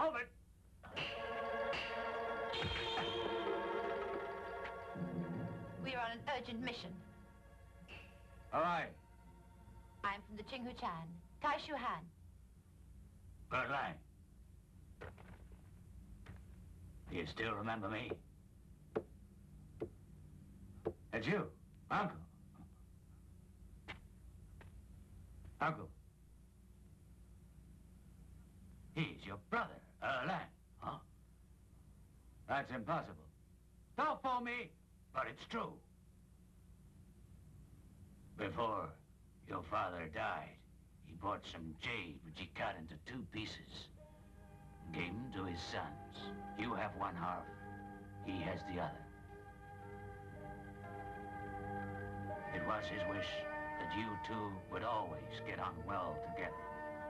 Move it! We are on an urgent mission. All right. I'm from the Chinghu Chan. Tai Shu Han. Erlang. You still remember me? It's you, Uncle. Uncle. He's your brother, Erlang, huh? That's impossible. Don't fool me, but it's true. Before your father died, he bought some jade which he cut into 2 pieces. Gave them to his sons. You have 1 half, he has the other. It was his wish that you two would always get on well together.